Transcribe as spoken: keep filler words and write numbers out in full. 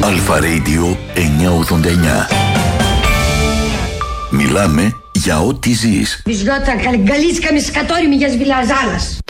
Αλφα Radio εννιακόσια ογδόντα εννιά. Μιλάμε για ό,τι ζεις. Βυζιώτα καλυγκαλίτσκα με σκατόριμη για σβιλαζάλας.